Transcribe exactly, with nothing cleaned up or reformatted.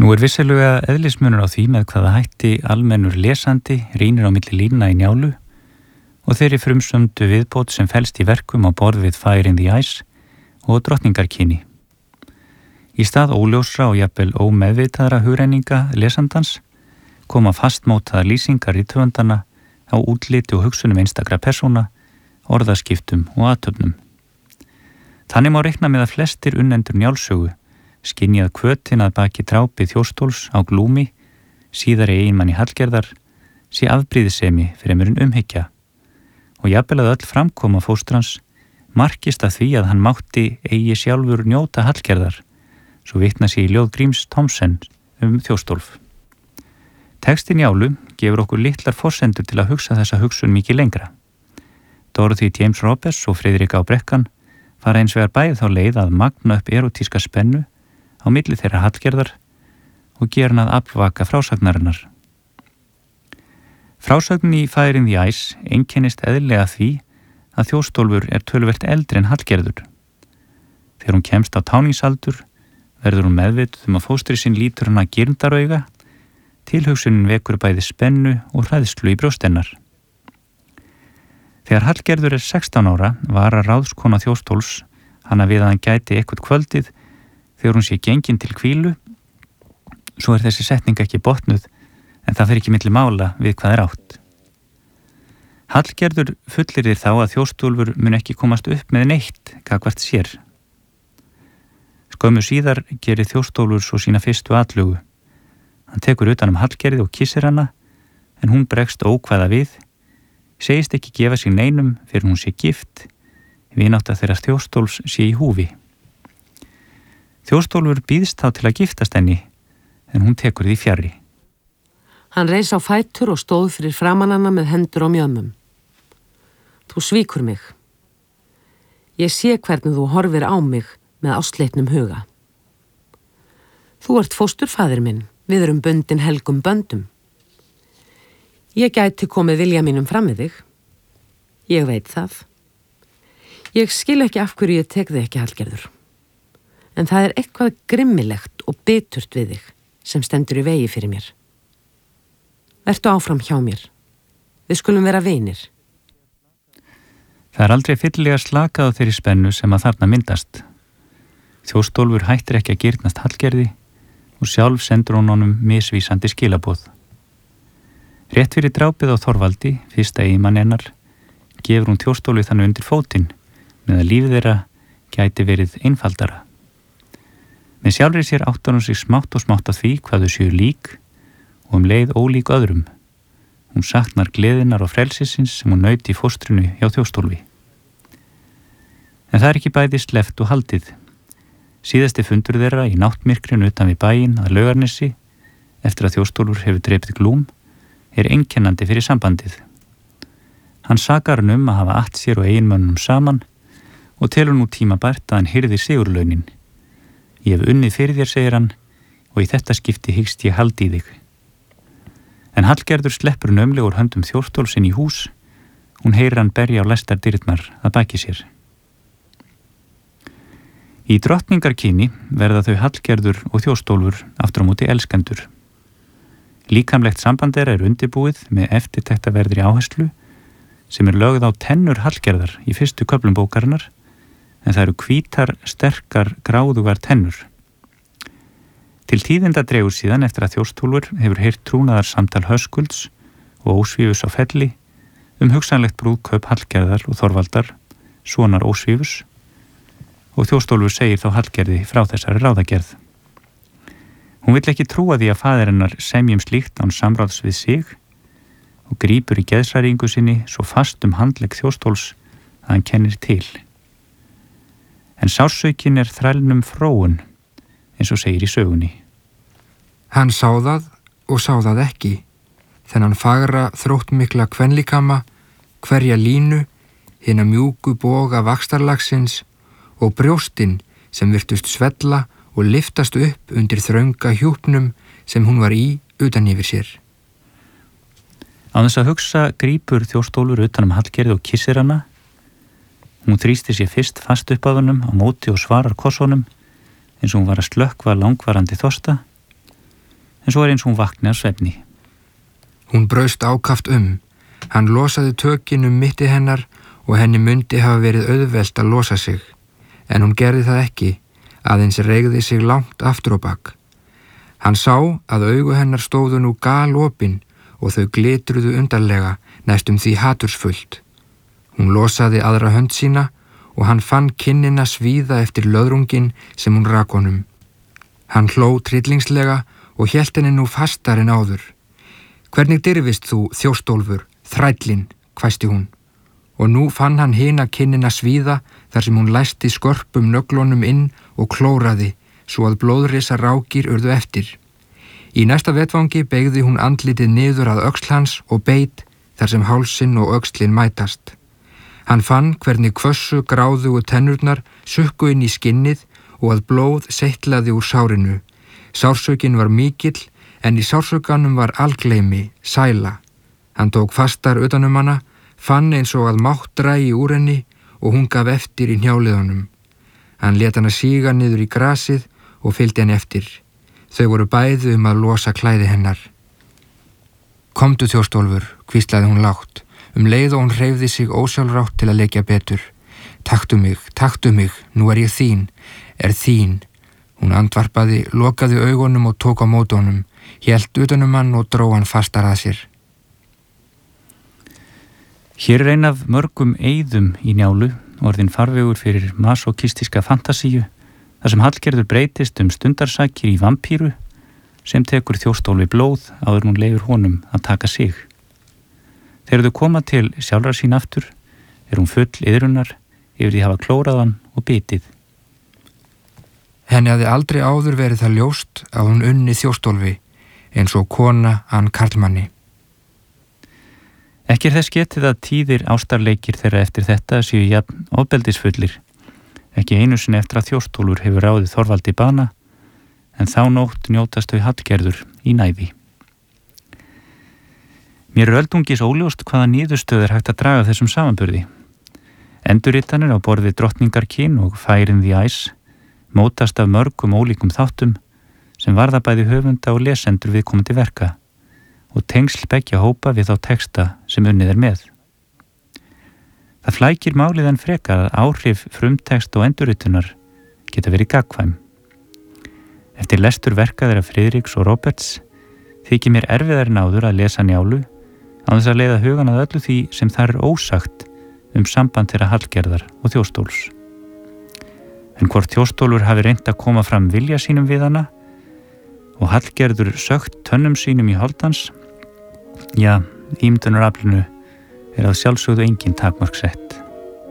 Nú er vissilega eðlismunur á því með hvaða hætti almennur lesandi rýnir á milli línna í Njálu og þeirri frumsömdu viðbót sem felst í verkum á borð við Fire in the Ice og Drottningarkyni. Í stað óljósra og jafnvel ómeðvitaðra hugrenninga lesandans koma fastmótaðar lýsingar rithöfundana á útliti og hugsunum einstakra persóna, orðaskiptum og athöfnum. Þannig má reikna með að flestir unnendur Njálssögu skynjað hvötin að baki drápi Þjóstóls á Glúmi, síðari eiginmanni Hallgerðar, sé afbrýðisemi fremur en umhyggja og jafnvel að öll framkoma fóstrans markist að því að hann mátti eigi sjálfur njóta Hallgerðar, svo vitna sig í ljóð Gríms Thomsen um Þjóstólf. Texti Njálu gefur okkur litlar forsendur til að hugsa þessa hugsun mikið lengra. Dorothy James Roberts og Friðrik á Brekkan fara eins vegar bæði þá leið að magna upp erotíska spennu á milli þeirra Hallgerðar og gera hann að aflvaka frásagnarinnar. Frásögnin í Fire in the Ice einkennist eðlilega því að Þjóstólfur er töluvert eldri en Hallgerður. Þegar hún kemst á táningsaldur verður hún meðvituð um að fóstri sinn lítur hana girndarauga, tilhugsunin vekur bæði spennu og hræðslu í brjóst hennar. Þegar Hallgerður er sextán ára varar ráðskona Þjóstóls hana við að hann gæti eitthvað kvöldið þegar hún sé gengin til hvílu, svo er þessi setning ekki botnuð en það fer ekki milli mála við hvað er átt. Hallgerður fullyrir þá að Þjóstólfur mun ekki komast upp með neitt gagnvart sér. Skömmu síðar gerir Þjóstólfur svo sína fyrstu atlugu. Hann tekur utan um Hallgerði og kissir hana, en hún bregst ókvæða við, segist ekki gefa sig neinum fyrir hún sé gift, vinátta þeirra Þjóstóls sé í húfi. Þjóstólfur býðst þá til að giftast henni, en hún tekur því fjarri. Hann reis á fætur og stóð fyrir framan hana með hendur á mjöðmum. Þú svíkur mig. Ég sé hvernig þú horfir á mig með ástleitnum huga. Þú ert fósturfaðir minn, við erum bundin helgum böndum. Ég gæti komið vilja mínum fram við þig. Ég veit það. Ég skil ekki af hverju ég tek þig ekki, Hallgerður. En það er eitthvað grimmilegt og biturt við þig sem stendur í vegi fyrir mér. Vertu áfram hjá mér. Við skulum vera vinir. Það er aldrei fyllilega slakað á þeirri spennu sem að þarna myndast. Þjóstólfur hættir ekki að girnast Hallgerði og sjálf sendur hún honum misvísandi skilaboð. Rétt fyrir drápið á Þorvaldi, fyrsta eiginmann hennar, gefur hún Þjóstólfi þannig undir fótinn með að lífið þeirra gæti verið einfaldara. Með sjálfri sér áttar hún sig smátt og smátt að því hvað þau séu lík og um leið ólík öðrum. Hún saknar gleðinar og frelsisins sem hún naut í fóstrinu hjá Þjóstólfi. En það er ekki bæði sleppt og haldið. Síðasti fundur þeirra í náttmyrkrinu utan við bæinn að Laugarnesi, eftir að Þjóstólfur hefur drepið Glúm, er einkennandi fyrir sambandið. Hann sakar hann um að hafa att sér og eiginmönnum saman og telur nú tímabært að hann hirði sigurlaunin. Ég hef unnið fyrir þér, segir hann, og í þetta skipti hyggst ég haldi í þig. En Hallgerður sleppur naumlega úr höndum Þjóstóls inn í hús. Hún heyrir hann berja á læstar dyrnar að baki sér. Í Drottningarkyni verða þau Hallgerður og Þjóstólfur aftur á móti elskendur. Líkamlegt samband þeirra er undirbúið með eftirtektarverðri áherslu sem er lögð á tennur Hallgerðar í fyrstu köflum bókarinnar, en það eru hvítar, sterkar, gráðugar tennur. Til tíðinda dregur síðan eftir að Þjóstólfur hefur heyrt trúnaðar samtal Höskulds og Ósvífus á Felli um hugsanlegt brúðkaup Hallgerðar og Þorvaldar, sonar Ósvífus, og Þjóstólfur segir þá Hallgerði frá þessari ráðagerð. Hún vill ekki trúa því að faðir hennar semjum slíkt án samráðs við sig og grípur í geðshræringu sinni svo fast um handlegg Þjóstóls að hann kennir til. En sársaukin er þrælnum fróun, eins og segir í sögunni. Hann sá það og sá það ekki, þennan fagra þróttmikla kvenlíkama, hverja línu, hina mjúku boga vaxtarlagsins og brjóstin sem virtust svella og liftast upp undir þrönga hjúpnum sem hún var í utan yfir sér. Á þess að hugsa grípur Þjóstólfur utan um Hallgerði og kissir hana. Hún þrýstir sér fyrst fast upp að honum á móti og svarar kossunum eins og hún var að slökkva langvarandi þorsta. en svo er eins og hún vakni af svefni. Hún braust ákaft um. Hann losaði tökin um mitti hennar og henni mundi hafa verið auðvelt að losa sig. En hún gerði það ekki, aðeins reigði sig langt aftur á bak. Hann sá að augu hennar stóðu nú galopin og þau glitruðu undarlega, næstum því hatursfullt. Hún losaði aðra hönd sína og hann fann kinnina svíða eftir löðrungin sem hún rak honum. Hann hló tryllingslega og hélt henni nú fastar en áður. Hvernig dirfist þú, þjóstólfur, þrællinn, hvæsti hún. Og nú fann hann hina kinnina svíða þar sem hún læsti skörpum nöglunum inn og klóraði svo að blóðrisa rákir urðu eftir. Í næsta vetvangi beygði hún andlitið niður að öxl hans og beit þar sem hálsinn og öxlin mætast. Hann fann hvernig hvössu gráðugu tennurnar sukku inn í skinnið og að blóð seytlaði úr sárinu. Sársökin var mikill en í sársökanum var algleymi, sæla. Hann tók fastar utanum hana, fann eins og að mátt drægi úr henni og hún gaf eftir í hnjáliðunum. Hann lét hana síga niður í grasið og fylgdi henni eftir. Þau voru bæði um að losa klæði hennar. Komdu, þjóstólfur, hvíslaði hún lágt, um leið og hún hreyfði sig ósjálfrátt til að leikja betur. Taktu mig, taktu mig, nú er ég þín, er þín. Hún andvarpaði, lokaði augunum og tók á móti honum, hélt utanum hann og dró hann fastar að sér. Hér er ein af mörgum eyðum í Njálu, orðin farvegur fyrir masokistíska fantasíu, þar sem Hallgerður breytist um stundarsakir í vampíru sem tekur þjóstólfi blóð áður hún leyfir honum að taka sig. Þegar þau koma til sjálfra sín aftur er hún full iðrunar yfir því hafa klóraðan og bitið. Henni hafði aldrei áður verið það ljóst að hún unni þjóstólfi eins og kona hann karlmanni. Ekki er þess getið að tíðir ástarleikir þeirra eftir þetta séu jafn ofbeldisfullir, ekki einu sinni eftir að þjóstólfur hefur ráðið Þorvaldi bana, en þá nótt njótast þau Hallgerður í næði. Mér er öldungis óljóst hvaða niðurstöð er hægt að draga þessum samanburði. Endurritanir á borði Drottningarkyn og Fire in the Ice mótast af mörgum ólíkum þáttum sem varða bæði höfunda og lesendur viðkomandi verka og tengsl beggja hópa við þá texta sem unnið er með. Það flækir málið en frekar að áhrif frumtext og endurritunar geta verið gagnkvæm. Eftir lestur verka þeirra Friðriks og Roberts þykir mér erfiðar en áður að lesa Njálu án þess að leiða hugan að öllu því sem þar er ósagt um samband þeirra Hallgerðar og Þjóstóls. En hvort Þjóstólfur hafi reynt að koma fram vilja sínum við hana og Hallgerður sögt tönnum sínum í holdans, já, ímyndunaraflinu er að sjálfsögðu engin takmark sett.